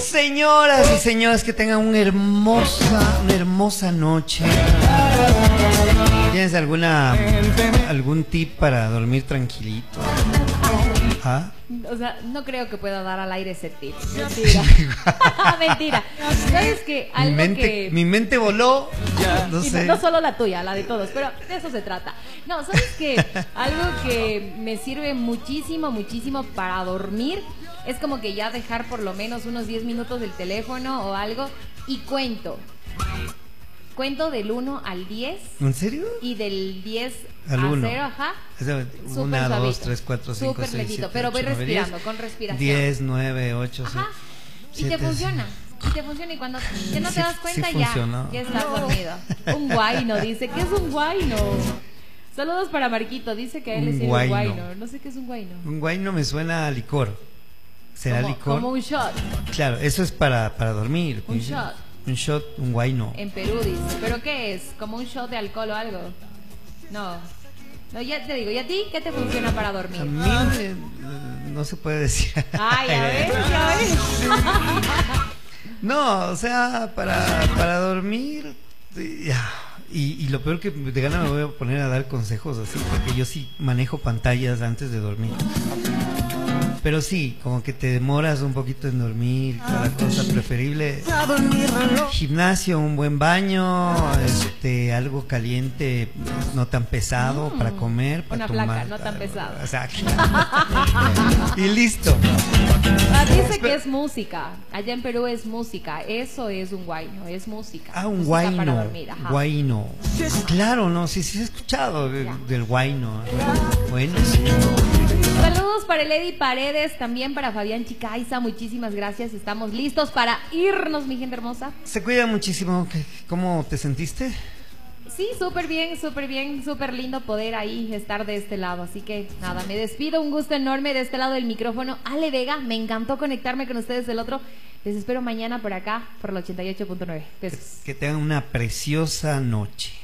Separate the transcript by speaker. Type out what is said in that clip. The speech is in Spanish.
Speaker 1: Señoras y señores, que tengan una hermosa noche. ¿Tienes algún tip para dormir tranquilito? ¿Ah?
Speaker 2: O sea, no creo que pueda dar al aire ese tip. Mentira. Mentira. ¿Sabes qué?
Speaker 1: Mi mente voló. No sé.
Speaker 2: No solo la tuya, la de todos, pero de eso se trata. No, ¿sabes qué? Algo que me sirve muchísimo para dormir es como que ya dejar por lo menos unos 10 minutos del teléfono o algo y cuento. Cuento del 1 al 10.
Speaker 1: ¿En serio?
Speaker 2: Y del 10
Speaker 1: al 1.
Speaker 2: a 0, ajá.
Speaker 1: 1, 2, 3, 4, 5, 6, 7,
Speaker 2: pero voy
Speaker 1: 8, 9,
Speaker 2: respirando,
Speaker 1: 10,
Speaker 2: con respiración.
Speaker 1: 10, 9, 8,
Speaker 2: ajá.
Speaker 1: 7,
Speaker 2: Y te funciona. Y cuando ya no te das cuenta,
Speaker 1: sí
Speaker 2: ya estás dormido. Un guayno, dice. ¿Qué es un guayno? Saludos para Marquito, dice que a él le sirve un guayno. No sé qué es un guayno.
Speaker 1: Un guayno me suena a licor. ¿Será licor?
Speaker 2: Como un shot.
Speaker 1: Claro, eso es para dormir.
Speaker 2: Un shot.
Speaker 1: Un shot, un guayno.
Speaker 2: En Perú dice. ¿Pero qué es? ¿Como un shot de alcohol o algo? No, ya te digo. ¿Y a ti qué te funciona para dormir?
Speaker 1: A mí no se puede decir.
Speaker 2: Ay, ya ves.
Speaker 1: No, o sea, para dormir. Y lo peor que de gana me voy a poner a dar consejos así, porque yo sí manejo pantallas antes de dormir. Pero sí, como que te demoras un poquito en dormir, cada cosa preferible. Gimnasio, un buen baño, algo caliente, no tan pesado para comer, para
Speaker 2: una
Speaker 1: tomar.
Speaker 2: placa, no tan pesado.
Speaker 1: Exacto. Y listo.
Speaker 2: Dice que es música. Allá en Perú es música. Eso es un guayno, es música.
Speaker 1: Ah, un
Speaker 2: música
Speaker 1: guayno.
Speaker 2: para dormir, ajá.
Speaker 1: Guayno. Claro, no, sí he escuchado del guayno. Bueno, sí.
Speaker 2: Saludos para el Eddie Paredes, también para Fabián Chicaiza, muchísimas gracias, estamos listos para irnos, mi gente hermosa.
Speaker 1: Se cuida muchísimo. ¿Cómo te sentiste?
Speaker 2: Sí, súper bien, súper lindo poder ahí estar de este lado, así que nada, me despido, un gusto enorme de este lado del micrófono. Ale Vega, me encantó conectarme con ustedes del otro, les espero mañana por acá, por el 88.9. Besos.
Speaker 1: Que tengan una preciosa noche.